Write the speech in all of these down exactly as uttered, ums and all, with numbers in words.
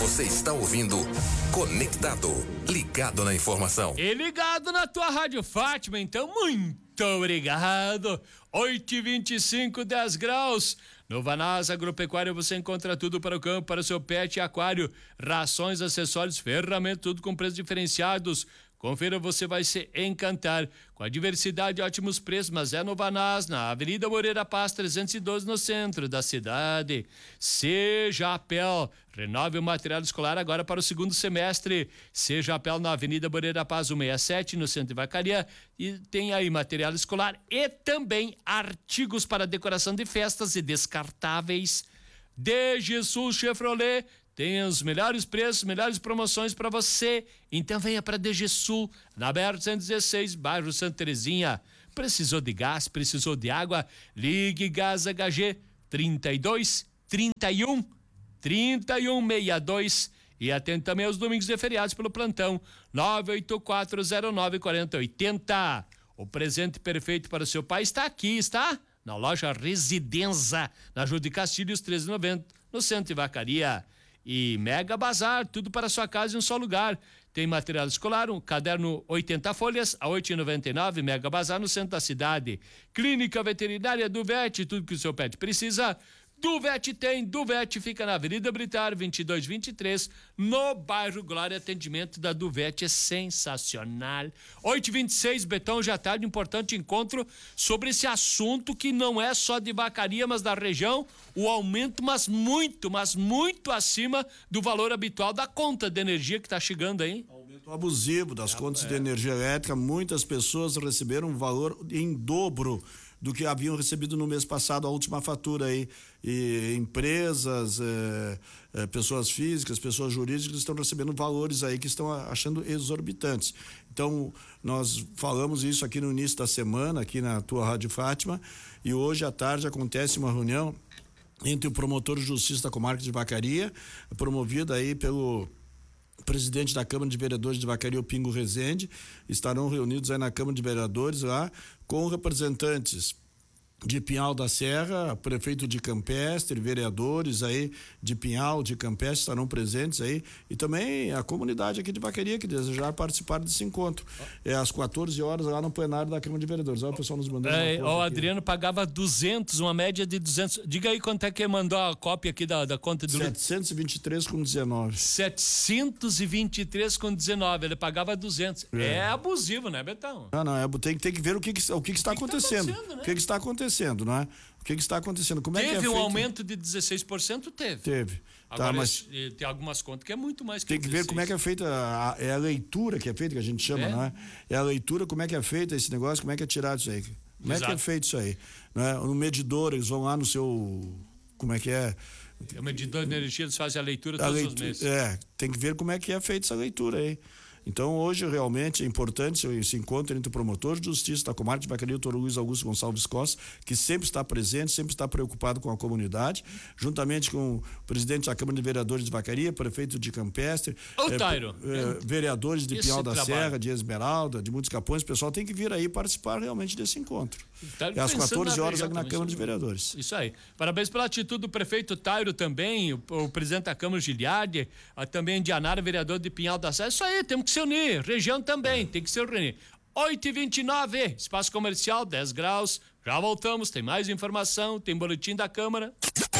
Você está ouvindo Conectado, ligado na informação. E ligado na tua Rádio Fátima, então muito obrigado. oito e vinte e cinco, dez graus. No Vanasa Agropecuária você encontra tudo para o campo, para o seu pet e aquário. Rações, acessórios, ferramentas, tudo com preços diferenciados. Confira, você vai se encantar com a diversidade e ótimos preços, mas é no Vanás, na Avenida Moreira Paz, trezentos e doze, no centro da cidade. Seja Apel, renove o material escolar agora para o segundo semestre. Seja Apel na Avenida Moreira Paz, cento e sessenta e sete, no centro de Vacaria. E tem aí material escolar e também artigos para decoração de festas e descartáveis. D G Sul Chevrolet tem os melhores preços, melhores promoções para você. Então venha para D G Sul, na B R cento e dezesseis, bairro Santa Terezinha. Precisou de gás, precisou de água? Ligue Gás H G trinta e dois, trinta e um, trinta e um sessenta e dois e atende também aos domingos e feriados pelo plantão nove oito quatro zero nove quatro zero oito zero. O presente perfeito para o seu pai está aqui, está? Na loja Residência, na Júlio de Castilhos trezentos e noventa, no centro de Vacaria. E Mega Bazar, tudo para sua casa em um só lugar. Tem material escolar, um caderno oitenta folhas a oito reais e noventa e nove, Mega Bazar no centro da cidade. Clínica Veterinária Duvete, tudo que o seu pet precisa. Duvete tem, Duvete fica na Avenida Britar, vinte e dois vinte e três, no bairro Glória. Atendimento da Duvete é sensacional. oito e vinte e seis, Betão, já tarde, importante encontro sobre esse assunto que não é só de Vacaria, mas da região, o aumento, mas muito, mas muito acima do valor habitual da conta de energia que está chegando aí. Aumento abusivo das é, contas é. de energia elétrica, muitas pessoas receberam um valor em dobro do que haviam recebido no mês passado, a última fatura aí. E empresas, é, é, pessoas físicas, pessoas jurídicas estão recebendo valores aí que estão achando exorbitantes. Então, nós falamos isso aqui no início da semana, aqui na tua Rádio Fátima, e hoje à tarde acontece uma reunião entre o promotor de justiça da comarca de Vacaria, promovida aí pelo presidente da Câmara de Vereadores de Vacaria, o Pingo Rezende. Estarão reunidos aí na Câmara de Vereadores lá com representantes de Pinhal da Serra, prefeito de Campestre, vereadores aí de Pinhal, de Campestre estarão presentes aí, e também a comunidade aqui de Vacaria que desejar participar desse encontro. É às quatorze horas lá no plenário da Câmara de Vereadores. Olha o pessoal nos mandando. É, o Adriano aqui pagava duzentos, uma média de duzentos. Diga aí quanto é que mandou a cópia aqui da, da conta do setecentos e vinte e três com dezenove. setecentos e vinte e três com dezenove, ele pagava duzentos. É, é abusivo, né, Betão? Não, não, é, tem, tem que ver o que, que, o que, que está que que acontecendo. Tá acontecendo, né? O que, que está acontecendo. Não é? O que, que está acontecendo? Como teve é que é um feito? aumento de dezesseis por cento? Teve. Teve. Agora, tá, mas tem algumas contas que é muito mais que tem que ver como é que é feita a, é a leitura que é feita, que a gente chama, é? não é? É a leitura, como é que é feita esse negócio, como é que é tirado isso aí. Como Exato. É que é feito isso aí? Não é? No medidor, eles vão lá no seu, como é que é? O medidor de energia, eles fazem a leitura a todos leitura, os meses. É, tem que ver como é que é feita essa leitura aí. Então, hoje, realmente, é importante esse encontro entre o promotor de justiça da comarca de Vacaria, o doutor Luiz Augusto Gonçalves Costa, que sempre está presente, sempre está preocupado com a comunidade, juntamente com o presidente da Câmara de Vereadores de Vacaria, prefeito de Campestre, Ô, é, Tairo, é, vereadores de Pinhal da trabalho. Serra, de Esmeralda, de Muitos Capões. O pessoal tem que vir aí participar realmente desse encontro. Tá é às quatorze horas na aqui na Câmara de Vereadores. Isso aí. Parabéns pela atitude do prefeito Tairo também, o, o presidente da Câmara Giliardi, a, também de Anara, vereador de Pinhal da Serra. Isso aí, temos que se unir. Região também, tem que se unir. oito e vinte e nove, espaço comercial, dez graus. Já voltamos, tem mais informação, tem boletim da Câmara.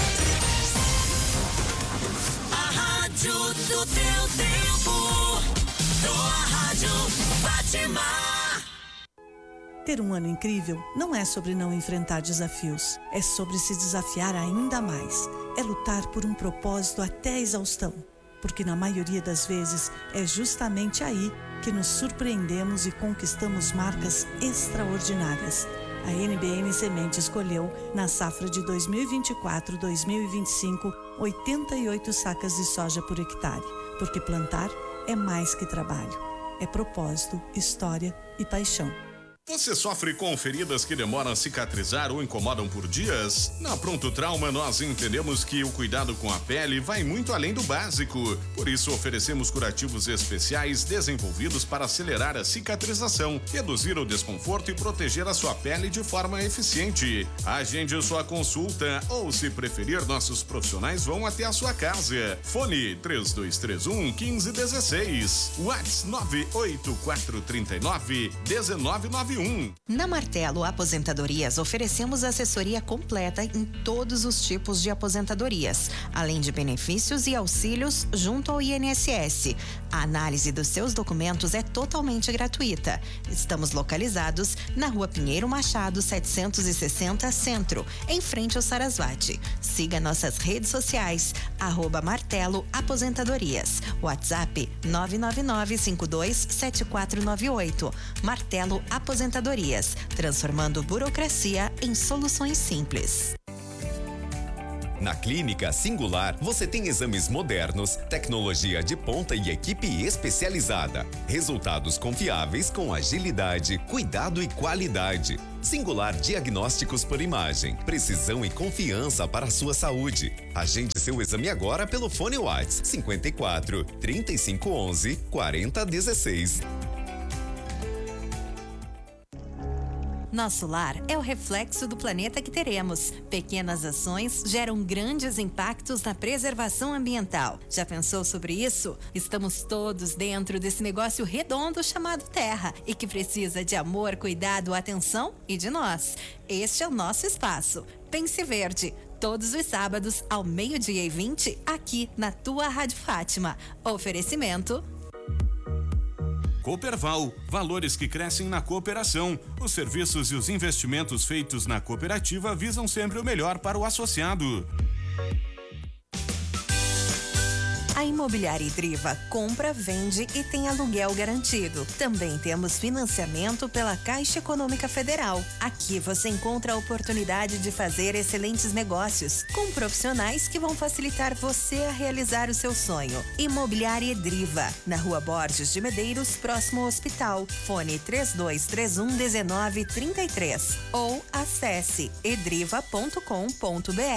A rádio do teu tempo, tua rádio Fátima. Ter um ano incrível não é sobre não enfrentar desafios, é sobre se desafiar ainda mais. É lutar por um propósito até a exaustão, porque na maioria das vezes é justamente aí que nos surpreendemos e conquistamos marcas extraordinárias. A N B M Semente escolheu, na safra de dois mil e vinte e quatro, dois mil e vinte e cinco, oitenta e oito sacas de soja por hectare, porque plantar é mais que trabalho, é propósito, história e paixão. Você sofre com feridas que demoram a cicatrizar ou incomodam por dias? Na Pronto Trauma, nós entendemos que o cuidado com a pele vai muito além do básico. Por isso, oferecemos curativos especiais desenvolvidos para acelerar a cicatrização, reduzir o desconforto e proteger a sua pele de forma eficiente. Agende sua consulta ou, se preferir, nossos profissionais vão até a sua casa. Fone três dois três um, um cinco um seis. WhatsApp nove oito quatro três nove, um nove nove um. Na Martelo Aposentadorias, oferecemos assessoria completa em todos os tipos de aposentadorias, além de benefícios e auxílios junto ao I N S S. A análise dos seus documentos é totalmente gratuita. Estamos localizados na Rua Pinheiro Machado, setecentos e sessenta, Centro, em frente ao Sarasvati. Siga nossas redes sociais, arroba Martelo Aposentadorias. WhatsApp nove nove nove cinco dois sete quatro nove oito. Martelo Aposentadorias. Aposentadorias, transformando burocracia em soluções simples. Na Clínica Singular, você tem exames modernos, tecnologia de ponta e equipe especializada. Resultados confiáveis com agilidade, cuidado e qualidade. Singular Diagnósticos por Imagem, precisão e confiança para a sua saúde. Agende seu exame agora pelo fone WhatsApp cinquenta e quatro, trinta e cinco onze, quarenta dezesseis. Nosso lar é o reflexo do planeta que teremos. Pequenas ações geram grandes impactos na preservação ambiental. Já pensou sobre isso? Estamos todos dentro desse negócio redondo chamado Terra e que precisa de amor, cuidado, atenção e de nós. Este é o nosso espaço. Pense Verde. Todos os sábados, ao meio-dia e vinte, aqui na tua Rádio Fátima. Oferecimento... Cooperval, valores que crescem na cooperação. Os serviços e os investimentos feitos na cooperativa visam sempre o melhor para o associado. A Imobiliária Idriva compra, vende e tem aluguel garantido. Também temos financiamento pela Caixa Econômica Federal. Aqui você encontra a oportunidade de fazer excelentes negócios com profissionais que vão facilitar você a realizar o seu sonho. Imobiliária Idriva, na Rua Borges de Medeiros, próximo ao hospital. Fone três dois três um, um nove três três ou acesse edriva ponto com ponto br.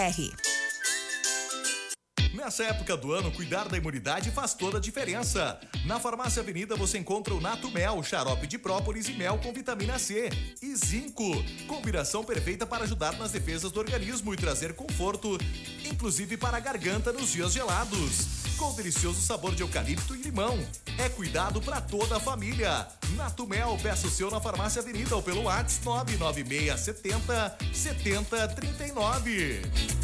Nessa época do ano, cuidar da imunidade faz toda a diferença. Na Farmácia Avenida você encontra o Nato Mel, xarope de própolis e mel com vitamina C e zinco. Combinação perfeita para ajudar nas defesas do organismo e trazer conforto, inclusive para a garganta nos dias gelados. Com delicioso sabor de eucalipto e limão. É cuidado para toda a família. Nato Mel, peça o seu na Farmácia Avenida ou pelo WhatsApp nove nove seis sete zero, sete zero três nove.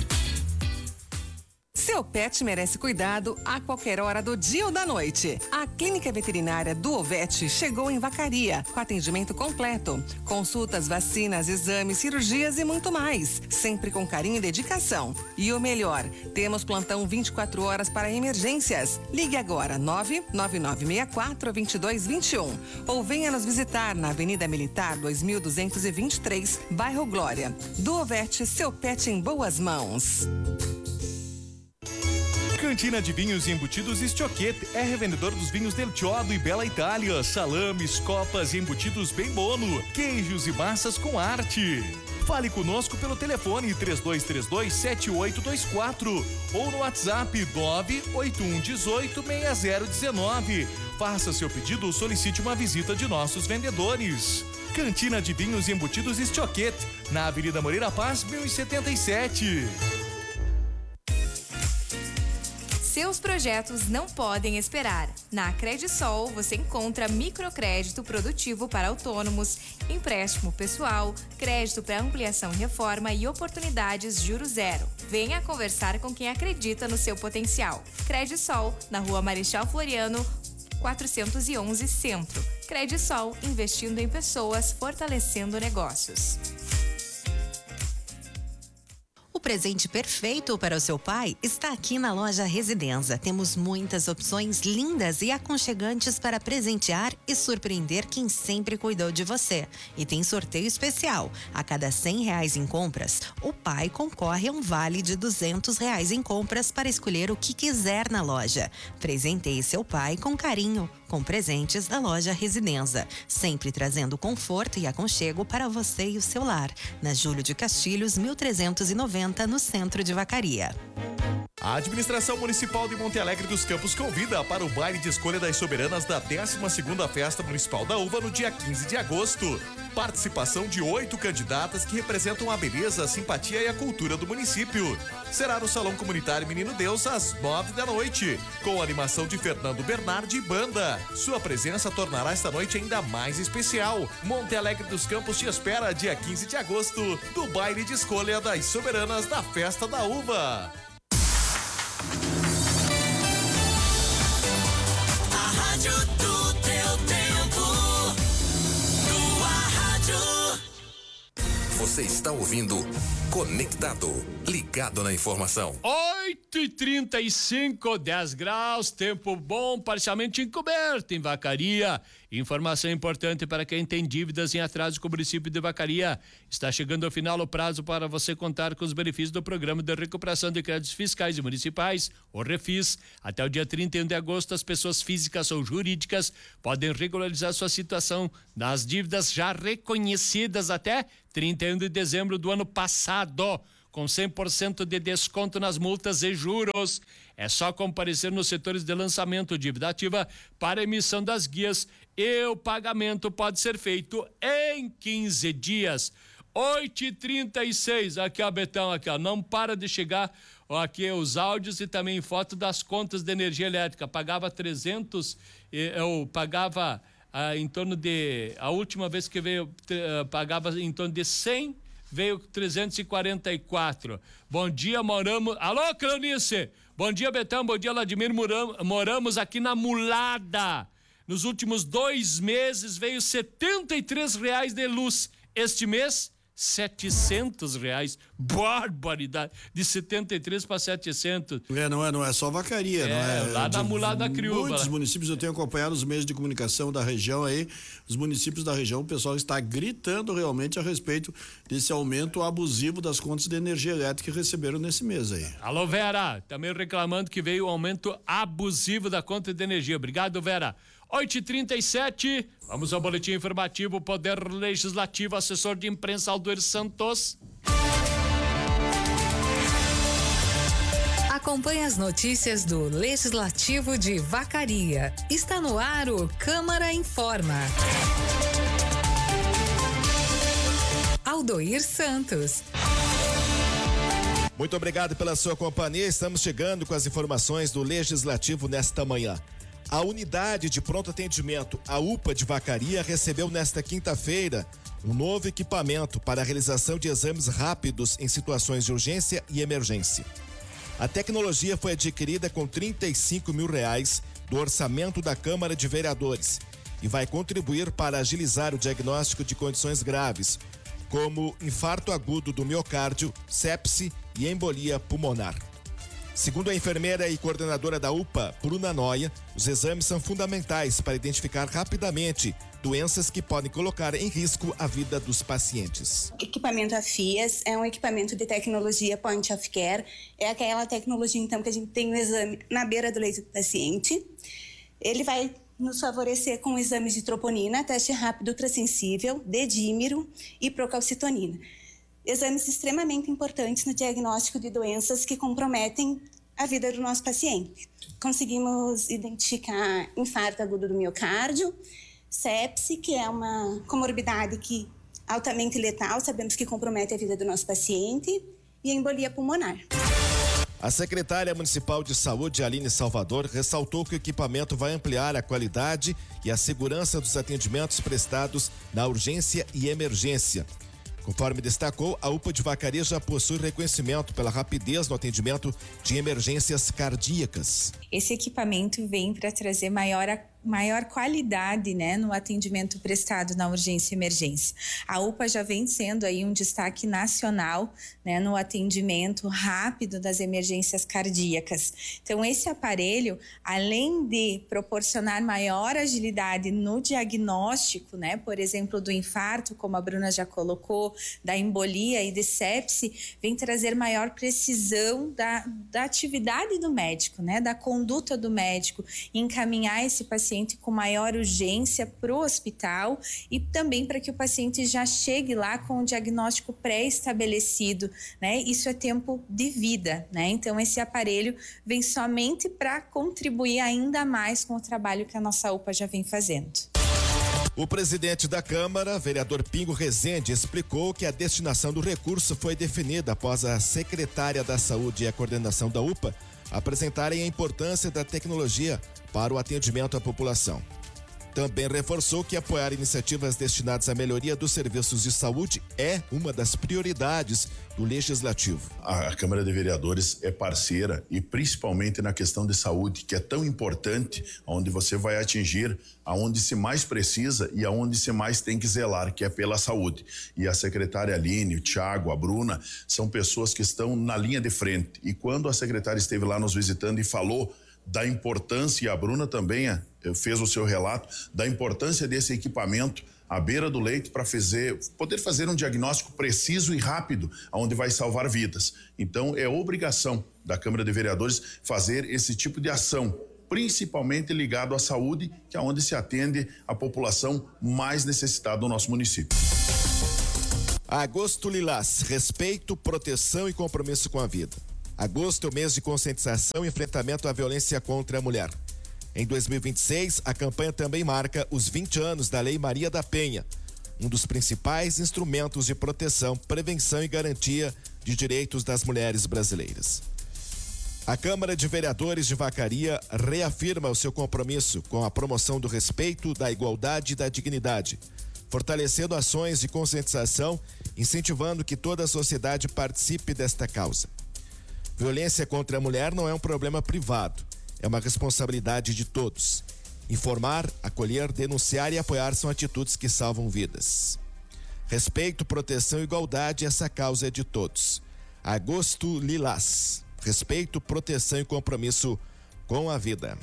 Seu pet merece cuidado a qualquer hora do dia ou da noite. A Clínica Veterinária do Ovete chegou em Vacaria, com atendimento completo. Consultas, vacinas, exames, cirurgias e muito mais. Sempre com carinho e dedicação. E o melhor, temos plantão vinte e quatro horas para emergências. Ligue agora nove nove nove seis quatro, dois dois dois um ou venha nos visitar na Avenida Militar dois mil duzentos e vinte e três, bairro Glória. Do Ovete, seu pet em boas mãos. Cantina de Vinhos e Embutidos Estioquete é revendedor dos vinhos Del Chiodo e Bela Itália, salames, copas e embutidos bem bono, queijos e massas com arte. Fale conosco pelo telefone três dois três dois, sete oito dois quatro ou no WhatsApp nove oito um um oito, seis zero um nove. Faça seu pedido ou solicite uma visita de nossos vendedores. Cantina de Vinhos e Embutidos Estioquete, na Avenida Moreira Paz, mil e setenta e sete. Seus projetos não podem esperar. Na Credisol você encontra microcrédito produtivo para autônomos, empréstimo pessoal, crédito para ampliação e reforma e oportunidades juros zero. Venha conversar com quem acredita no seu potencial. Credisol, na Rua Marechal Floriano, quatrocentos e onze Centro. Credisol, investindo em pessoas, fortalecendo negócios. O presente perfeito para o seu pai está aqui na loja Residenza. Temos muitas opções lindas e aconchegantes para presentear e surpreender quem sempre cuidou de você. E tem sorteio especial. A cada cem reais em compras, o pai concorre a um vale de duzentos reais em compras para escolher o que quiser na loja. Presenteie seu pai com carinho, com presentes da loja Residenza, sempre trazendo conforto e aconchego para você e o seu lar. Na Júlio de Castilhos, mil trezentos e noventa, no centro de Vacaria. A Administração Municipal de Monte Alegre dos Campos convida para o baile de escolha das soberanas da décima segunda Festa Municipal da Uva no dia quinze de agosto. Participação de oito candidatas que representam a beleza, a simpatia e a cultura do município. Será no Salão Comunitário Menino Deus às nove da noite, com a animação de Fernando Bernardi e banda. Sua presença tornará esta noite ainda mais especial. Monte Alegre dos Campos te espera dia quinze de agosto, do baile de escolha das soberanas da Festa da Uva. Do teu tempo, tua rádio. Você está ouvindo Conectado, ligado na informação. oito e trinta e cinco, dez graus, tempo bom, parcialmente encoberto em Vacaria. Informação importante para quem tem dívidas em atraso com o município de Vacaria. Está chegando ao final o prazo para você contar com os benefícios do Programa de Recuperação de Créditos Fiscais e Municipais, o Refis. Até o dia trinta e um de agosto, as pessoas físicas ou jurídicas podem regularizar sua situação nas dívidas já reconhecidas até trinta e um de dezembro do ano passado, com cem por cento de desconto nas multas e juros. É só comparecer nos setores de lançamento dívida ativa para emissão das guias e o pagamento pode ser feito em quinze dias. oito e trinta e seis, aqui ó, Betão, aqui ó, não para de chegar ó, aqui os áudios e também foto das contas de energia elétrica. Pagava trezentos, eu pagava ah, em torno de, a última vez que veio, uh, pagava em torno de cem, veio trezentos e quarenta e quatro. Bom dia, moramos. Alô, Cleonice! Bom dia, Betão. Bom dia, Vladimir. Moram, moramos aqui na Mulada. Nos últimos dois meses veio setenta e três reais de luz. Este mês, setecentos reais. Barbaridade. De setenta e três para setecentos. É, não é, não é só Vacaria, é, não é? Lá na Mulada Criúva. Muitos municípios, eu tenho acompanhado os meios de comunicação da região aí, os municípios da região, o pessoal está gritando realmente a respeito desse aumento abusivo das contas de energia elétrica que receberam nesse mês aí. Alô, Vera, também reclamando que veio o aumento abusivo da conta de energia. Obrigado, Vera. oito e trinta e sete, vamos ao boletim informativo. Poder Legislativo, assessor de imprensa Aldoir Santos. Acompanhe as notícias do Legislativo de Vacaria. Está no ar o Câmara Informa. Aldoir Santos. Muito obrigado pela sua companhia. Estamos chegando com as informações do Legislativo nesta manhã. A unidade de pronto atendimento, a U P A de Vacaria, recebeu nesta quinta-feira um novo equipamento para a realização de exames rápidos em situações de urgência e emergência. A tecnologia foi adquirida com trinta e cinco mil reais do orçamento da Câmara de Vereadores e vai contribuir para agilizar o diagnóstico de condições graves, como infarto agudo do miocárdio, sepse e embolia pulmonar. Segundo a enfermeira e coordenadora da U P A, Bruna Noia, os exames são fundamentais para identificar rapidamente doenças que podem colocar em risco a vida dos pacientes. O equipamento AFIAS é um equipamento de tecnologia point of care. É aquela tecnologia, então, que a gente tem o exame na beira do leito do paciente. Ele vai nos favorecer com exames de troponina, teste rápido ultrassensível, dedímero e procalcitonina. Exames extremamente importantes no diagnóstico de doenças que comprometem a vida do nosso paciente. Conseguimos identificar infarto agudo do miocárdio, sepse, que é uma comorbidade que altamente letal, sabemos que compromete a vida do nosso paciente, e embolia pulmonar. A secretária municipal de saúde, Aline Salvador, ressaltou que o equipamento vai ampliar a qualidade e a segurança dos atendimentos prestados na urgência e emergência. Conforme destacou, a U P A de Vacaria já possui reconhecimento pela rapidez no atendimento de emergências cardíacas. Esse equipamento vem para trazer maior maior qualidade, né, no atendimento prestado na urgência e emergência. A U P A já vem sendo aí um destaque nacional, né, no atendimento rápido das emergências cardíacas. Então, esse aparelho, além de proporcionar maior agilidade no diagnóstico, né, por exemplo, do infarto, como a Bruna já colocou, da embolia e de sepse, vem trazer maior precisão da, da atividade do médico, né, da conduta do médico, encaminhar esse paciente paciente com maior urgência para o hospital e também para que o paciente já chegue lá com um diagnóstico pré-estabelecido, né? Isso é tempo de vida, né? Então esse aparelho vem somente para contribuir ainda mais com o trabalho que a nossa U P A já vem fazendo. O presidente da Câmara, vereador Pingo Rezende, explicou que a destinação do recurso foi definida após a secretária da Saúde e a coordenação da U P A apresentarem a importância da tecnologia para o atendimento à população. Também reforçou que apoiar iniciativas destinadas à melhoria dos serviços de saúde é uma das prioridades do Legislativo. A Câmara de Vereadores é parceira e principalmente na questão de saúde, que é tão importante, onde você vai atingir aonde se mais precisa e aonde se mais tem que zelar, que é pela saúde. E a secretária Aline, o Thiago, a Bruna, são pessoas que estão na linha de frente. E quando a secretária esteve lá nos visitando e falou da importância, e a Bruna também fez o seu relato, da importância desse equipamento à beira do leito para fazer, poder fazer um diagnóstico preciso e rápido, onde vai salvar vidas. Então, é obrigação da Câmara de Vereadores fazer esse tipo de ação, principalmente ligado à saúde, que é onde se atende a população mais necessitada do nosso município. Agosto Lilás, respeito, proteção e compromisso com a vida. Agosto é o mês de conscientização e enfrentamento à violência contra a mulher. Em dois mil e vinte e seis, a campanha também marca os vinte anos da Lei Maria da Penha, um dos principais instrumentos de proteção, prevenção e garantia de direitos das mulheres brasileiras. A Câmara de Vereadores de Vacaria reafirma o seu compromisso com a promoção do respeito, da igualdade e da dignidade, fortalecendo ações de conscientização, incentivando que toda a sociedade participe desta causa. Violência contra a mulher não é um problema privado, é uma responsabilidade de todos. Informar, acolher, denunciar e apoiar são atitudes que salvam vidas. Respeito, proteção e igualdade, essa causa é de todos. Agosto Lilás. Respeito, proteção e compromisso com a vida.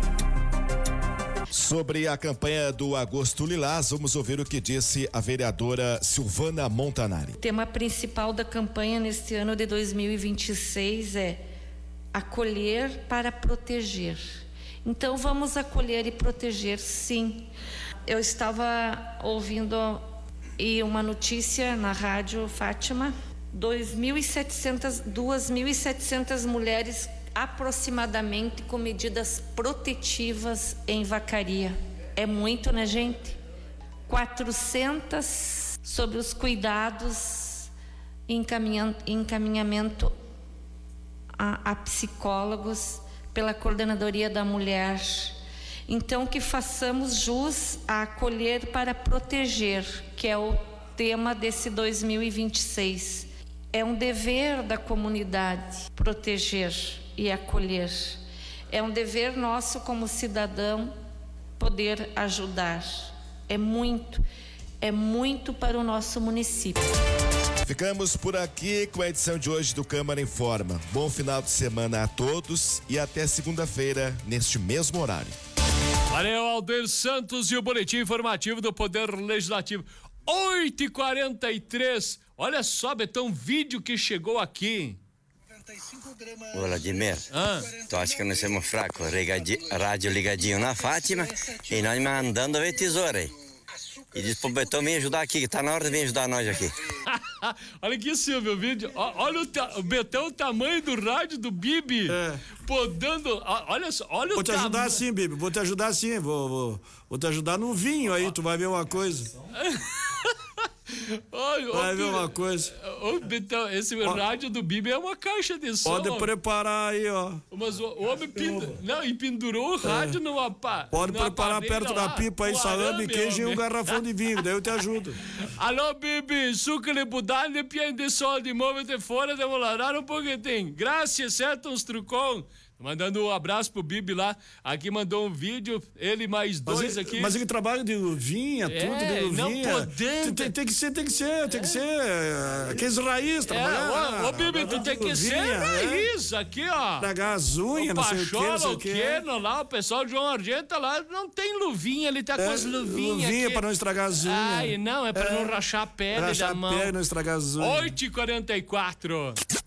Sobre a campanha do Agosto Lilás, vamos ouvir o que disse a vereadora Silvana Montanari. O tema principal da campanha neste ano de dois mil e vinte e seis é acolher para proteger. Então vamos acolher e proteger, sim. Eu estava ouvindo e uma notícia na rádio Fátima, dois mil e setecentas, duas mil e setecentas mulheres aproximadamente com medidas protetivas em Vacaria. É muito, né, gente? quatrocentas sobre os cuidados e encaminhamento a, a psicólogos pela Coordenadoria da Mulher. Então, que façamos jus a acolher para proteger, que é o tema desse dois mil e vinte e seis. É um dever da comunidade proteger e acolher. É um dever nosso como cidadão poder ajudar. É muito, é muito para o nosso município. Ficamos por aqui com a edição de hoje do Câmara Informa. Bom final de semana a todos e até segunda-feira, neste mesmo horário. Valeu, Alder Santos e o boletim informativo do Poder Legislativo. oito e quarenta e três. Olha só, Betão, vídeo que chegou aqui. Ô, Vladimir, ah. tu acha que nós somos fracos? Rádio ligadinho na Fátima e nós mandando ver tesoura aí. E diz pro Betão vir ajudar aqui, que tá na hora de vir ajudar nós aqui. Olha aqui, Silvio, o vídeo. Olha o, ta... o Betão, o tamanho do rádio do Bibi. É. Podando. Olha só, olha vou o te ajudar tam... sim, Bibi. Vou te ajudar sim. Vou, vou, vou te ajudar num vinho aí, tu vai ver uma coisa. Oi, vai ver uma coisa. Ô, Betão, esse ó, rádio do Bibi é uma caixa de som. Pode preparar aí, ó. Mas o, o homem pendurou, não, e pendurou o rádio é. numa pá. Pode preparar perto lá, da pipa aí, salame, queijo e um garrafão de vinho, daí eu te ajudo. Alô, Bibi, suco de budalho, piano de sol de móvel de fora, de molarar um pouquinho. Graças, certo, uns trucão. Mandando um abraço pro Bibi lá. Aqui mandou um vídeo, ele mais dois mas ele, aqui. Mas ele trabalha de luvinha, é, tudo de luvinha. Não podendo. Tem, tem que ser, tem que ser, tem é. que ser. Aqueles raiz, trabalhar. É, ô, ô Bibi, tu tem que luvinha, ser raiz, é. aqui, ó. Tragar as unhas, não sei o que, não sei o que. Pachola, lá, o pessoal de João Argenta lá, não tem luvinha, ele tá é, com as luvinhas luvinha aqui. pra não estragar as unhas. Ai, não, é pra é. não rachar a pele rachar da mão. Rachar a pele, não estragar as unhas. oito e quarenta e quatro.